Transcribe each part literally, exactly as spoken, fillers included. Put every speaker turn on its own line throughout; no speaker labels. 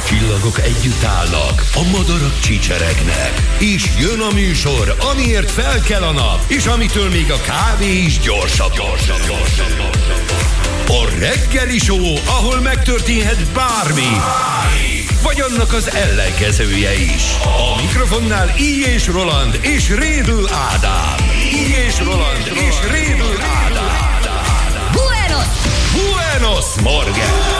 csillagok együtt állnak, a madarak csicseregnek, és jön a műsor, amiért fel kell a nap, és amitől még a kávé is gyorsabb, gyorsabb, gyorsabb. A reggeli show, ahol megtörténhet bármi, vagy annak az ellenkezője is. A mikrofonnál I. és Roland és Rédl Ádám. I. és Roland és Rédl Ádám.
Buenos!
Buenos Morgen!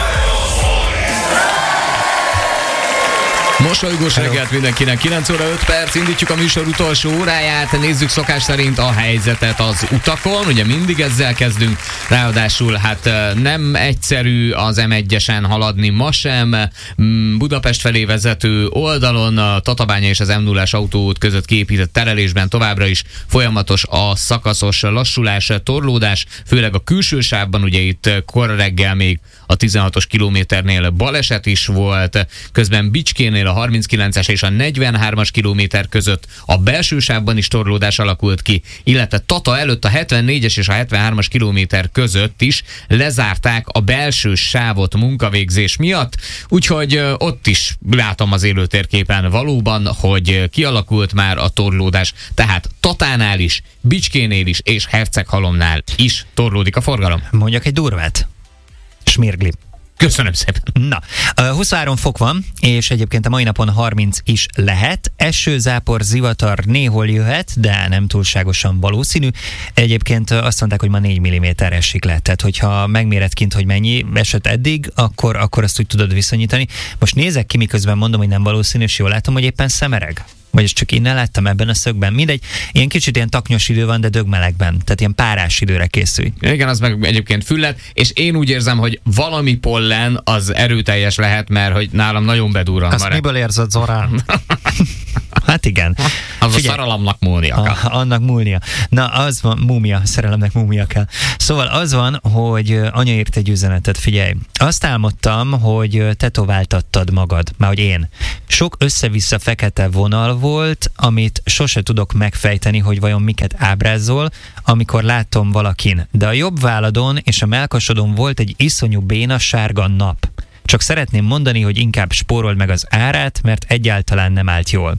Mosolygós reggelt mindenkinek, kilenc óra öt perc, indítjuk a műsor utolsó óráját, nézzük szokás szerint a helyzetet az utakon, ugye mindig ezzel kezdünk, ráadásul hát nem egyszerű az M egyesen haladni ma sem, Budapest felé vezető oldalon a Tatabánya és az M nullás autóút között kiépített terelésben továbbra is folyamatos a szakaszos lassulás, torlódás, főleg a külső sávban, ugye itt kora reggel még a tizenhatos kilométernél baleset is volt, közben Bicskénél a harminckilences és a negyvenhármas kilométer között a belső sávban is torlódás alakult ki, illetve Tata előtt a hetvennégyes és a hetvenhármas kilométer között is lezárták a belső sávot munkavégzés miatt, úgyhogy ott is látom az élőtérképen valóban, hogy kialakult már a torlódás, tehát Tatánál is, Bicskénél is és Herceghalomnál is torlódik a forgalom.
Mondjak egy durvát. Smirgli.
Köszönöm szépen.
Na, huszonhárom fok van, és egyébként a mai napon harminc is lehet. Eső, zápor, zivatar néhol jöhet, de nem túlságosan valószínű. Egyébként azt mondták, hogy ma négy milliméter esik le. Tehát, hogyha megméred kint, hogy mennyi esett eddig, akkor, akkor azt úgy tudod viszonyítani. Most nézek ki, miközben mondom, hogy nem valószínű, és jól látom, hogy éppen szemereg. Vagy ezt csak innen láttam ebben a szögben. Mindegy, ilyen kicsit ilyen taknyos idő van, de dögmelegben. Tehát ilyen párás időre készülj.
Igen, az meg egyébként füllet, és én úgy érzem, hogy valami pollen az erőteljes lehet, mert hogy nálam nagyon bedurran.
Azt miből érzed, Zorán? Hát igen.
Az Figyelj, a szerelemnek múlnia kell.
A, annak múlnia. Na, az van, múmia, szerelemnek múmia kell. Szóval az van, hogy anya írt egy üzenetet, figyelj. Azt álmodtam, hogy tetováltattad magad, már hogy én. Sok össze-vissza fekete vonal volt, amit sose tudok megfejteni, hogy vajon miket ábrázol, amikor látom valakin. De a jobb válladon és a mellkasodon volt egy iszonyú béna sárga nap. Csak szeretném mondani, hogy inkább spórold meg az árát, mert egyáltalán nem állt jól.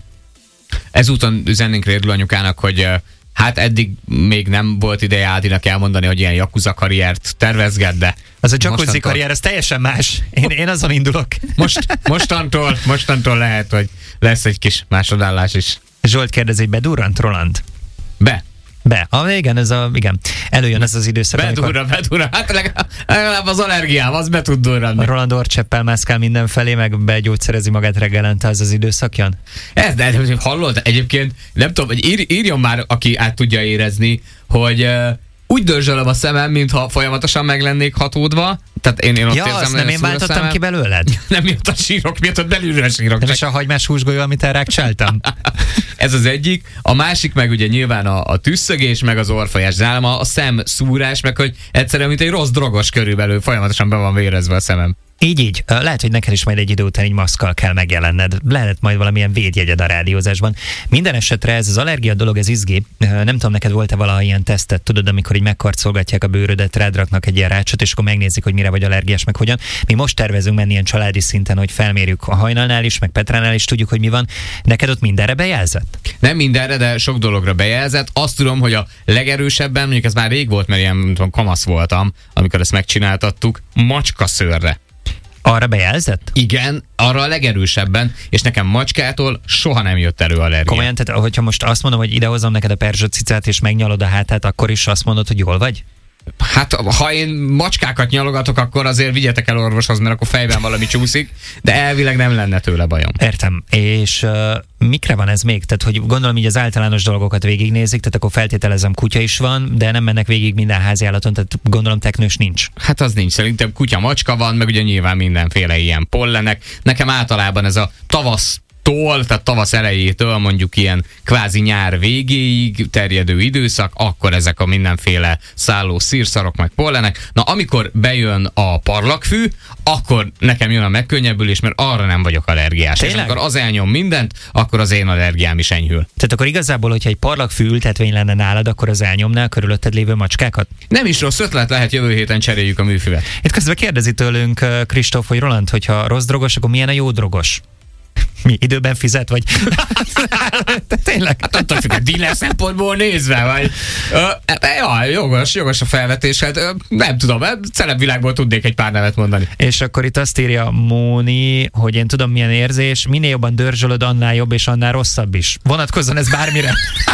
Ezúton üzennénk Rédl anyukának, hogy hát eddig még nem volt ideje Ádinak elmondani, hogy ilyen jakuza karriert tervezget, de...
Az a jacuzzi karrier, ez teljesen más. Én, én azon indulok.
Most, mostantól, mostantól lehet, hogy lesz egy kis másodállás is.
Zsolt kérdezi, bedurrant Roland?
Be.
Be. Ah, igen, ez a, igen. Előjön ez az időszak.
Bedurra, amikor... bedurra. Hát legalább, legalább az allergiám, az be tud durranni.
Roland orcseppel mászkál mindenfelé, meg begyógyszerezi magát reggelente, az az időszak jön?
Ez, de hallod, egyébként nem tudom, hogy ír, írjon már, aki át tudja érezni, hogy uh, úgy dörzsölöm a szemem, mintha folyamatosan meg lennék hatódva. Tehát én, én ott
ja,
érzem,
azt nem én váltottam ki belőled?
Nem miatt a sírok, miatt a belülről sírok.
Nem is a hagymás húsgolyó, amit elrákcsáltam?
Ez az egyik. A másik meg ugye nyilván a, a tüsszögés, meg az orrfolyás. De nálam a, a szem szúrás, meg hogy egyszerűen, mint egy rossz drogos körülbelül folyamatosan be van vérezve a szemem.
Így, így. Lehet, hogy neked is majd egy idő után egy maszkkal kell megjelenned. Lehet majd valamilyen védjegyed a rádiózásban. Minden esetre ez az allergia dolog, ez izgi. Nem tudom, neked volt-e valaha ilyen tesztet, tudod, amikor így megkarcolgatják a bőrödet, rád raknak egy ilyen rácsot, és akkor megnézik, hogy mire vagy allergiás, meg hogyan. Mi most tervezünk menni ilyen családi szinten, hogy felmérjük a Hajnalnál is, meg Petránál is, tudjuk, hogy mi van. Neked ott mindenre bejelzett?
Nem mindenre, de sok dologra bejelzett. Azt tudom, hogy a legerősebben, mondjuk ez már rég volt, mert ilyen tudom, kamasz voltam, amikor ezt megcsináltattuk, macskaszőrre.
Arra bejelzett?
Igen, arra a legerősebben, és nekem macskától soha nem jött elő allergia.
Komolyan, tehát hogyha most azt mondom, hogy idehozom neked a perzsacicát, és megnyalod a hátát, akkor is azt mondod, hogy jól vagy?
Hát, ha én macskákat nyalogatok, akkor azért vigyetek el orvoshoz, mert akkor fejben valami csúszik, de elvileg nem lenne tőle bajom.
Értem. És uh, mikre van ez még? Tehát, hogy gondolom így az általános dolgokat végignézik, tehát akkor feltételezem kutya is van, de nem mennek végig minden háziállaton, tehát gondolom teknős nincs.
Hát az nincs. Szerintem kutya, macska van, meg ugye nyilván mindenféle ilyen pollenek. Nekem általában ez a tavasz tól, tehát tavasz elejétől mondjuk ilyen kvázi nyár végéig terjedő időszak, akkor ezek a mindenféle szálló szírszarok, meg pollenek. Na, amikor bejön a parlagfű, akkor nekem jön a megkönnyebbülés, mert arra nem vagyok allergiás. Tényleg? És amikor az elnyom mindent, akkor az én allergiám is enyhül.
Tehát akkor igazából, hogyha egy parlagfű ültetvény lenne nálad, akkor az elnyomná a körülötted lévő macskákat?
Nem is rossz ötlet, lehet jövő héten cseréljük a műfüvet.
Itt közben kérdezi tőlünk Kristóf, hogy Roland, hogyha rossz drogos, akkor milyen a jó drogos? Mi, időben fizet, vagy? Tényleg?
Hát attól függ, a dealer szempontból nézve, vagy... Ö, ja, jogos, jogos a felvetés, hát ö, nem tudom, celebvilágból tudnék egy pár nevet mondani.
És akkor itt azt írja Móni, hogy én tudom milyen érzés, minél jobban dörzsölöd, annál jobb, és annál rosszabb is. Vonatkozzon ez bármire.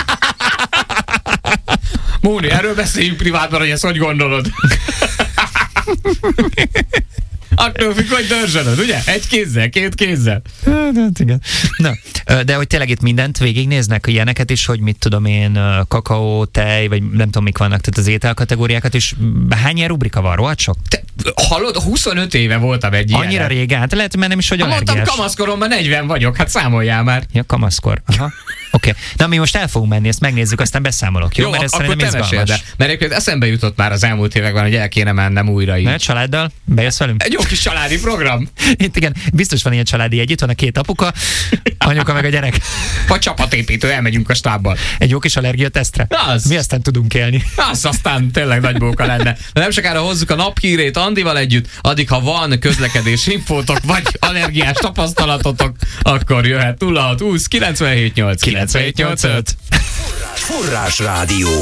Móni, erről beszéljünk privátban, hogy ezt hogy gondolod. Attól függ, hogy dörzsölöd, ugye? Egy kézzel, két kézzel.
Hát, igen. Na, de hogy tényleg itt mindent végignéznek, ilyeneket is, hogy mit tudom én, kakaó, tej, vagy nem tudom mik vannak, tehát az ételkategóriákat is. Hány ilyen rubrika van? Rohadt sok?
Te, hallod, huszonöt éve voltam egy ilyen.
Annyira régen, hát lehet, mert nem is vagy
ha
allergiás.
Mondtam, kamaszkoromban negyven vagyok, hát számoljál már.
Ja, kamaszkor. Aha. Oké. Okay. Na, mi most el fogunk menni, ezt megnézzük, aztán beszámolok. Jó,
Jó,
mert ez
akkor te meséld, de, mert egyébként eszembe jutott már az elmúlt években, hogy el kéne mennem újra így.
Na, családdal? Bejössz velünk?
Egy jó kis családi program.
Itt igen, biztos van ilyen családi egy, itt van a két apuka, anyuka meg a gyerek.
Vagy csapatépítő, elmegyünk a stábbal.
Egy jó kis allergiatesztre.
Az.
Mi aztán tudunk élni.
Az aztán tényleg nagy bóka lenne. De nem sokára hozzuk a naphírét Andival együtt, addig ha van közlekedési infótok, vagy allergiás tapasztalatotok, akkor jöhet nulla hat húsz kilencvenhét nyolc kilencvenhét nyolcvanöt.
Forrás Rádió.